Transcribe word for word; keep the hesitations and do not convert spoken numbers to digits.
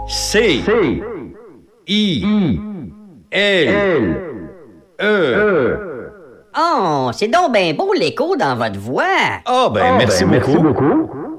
C. C. I. I. L. L. E. E. Oh, c'est donc bien beau l'écho dans votre voix. Ah, ben, Ah, merci ben, beaucoup. Merci beaucoup.